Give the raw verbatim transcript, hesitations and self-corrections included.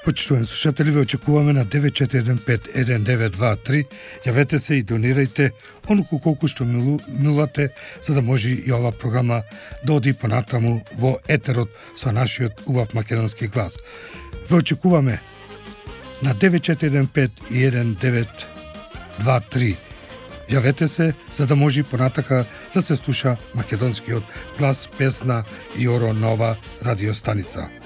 Почитувани слушатели, ве очекуваме на девет четири еден пет еден девет два три. Јавете се и донирајте онуку колку што милу, милате, за да може и ова програма да оди понатаму во етерот со нашиот убав македонски глас. Ве очекуваме на девет четири еден пет еден девет два три. Јавете се за да може понатака да се слуша македонскиот глас, песна и оро нова радиостаница.